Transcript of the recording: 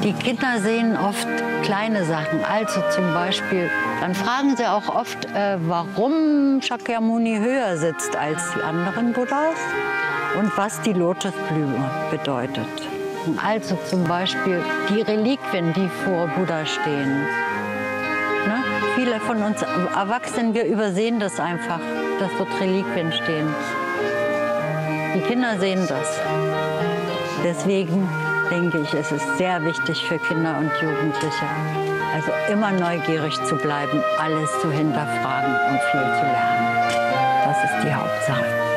Die Kinder sehen oft kleine Sachen. Also zum Beispiel, dann fragen sie auch oft, warum Shakyamuni höher sitzt als die anderen Buddhas und was die Lotusblume bedeutet. Also zum Beispiel die Reliquien, die vor Buddha stehen. Ne? Viele von uns Erwachsenen, wir übersehen das einfach, dass dort Reliquien stehen. Die Kinder sehen das. Deswegen denke ich, es ist sehr wichtig für Kinder und Jugendliche, also immer neugierig zu bleiben, alles zu hinterfragen und viel zu lernen. Das ist die Hauptsache.